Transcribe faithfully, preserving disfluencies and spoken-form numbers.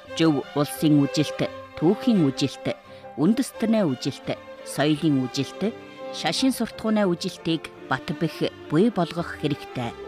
Зөв улсын үжилт, түүхийн үжилт, үндэстнээ үжилт, соёлын үжилт, шашин суртахууны үжилтийг бат бэх буй болгох хэрэгтэй.